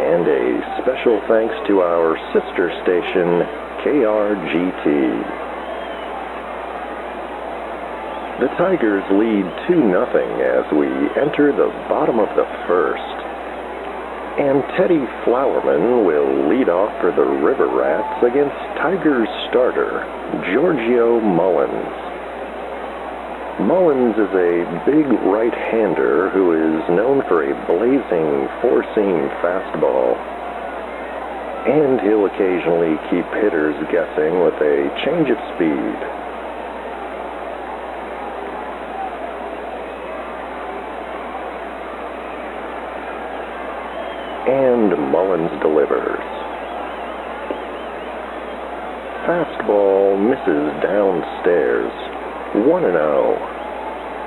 And a special thanks to our sister station, KRGT. The Tigers lead 2-0 as we enter the bottom of the first. And Teddy Flowerman will lead off for the River Rats against Tigers starter, Giorgio Mullins. Mullins is a big right-hander who is known for a blazing four-seam fastball. And he'll occasionally keep hitters guessing with a change of speed. And Mullins delivers. Fastball misses downstairs. 1-0.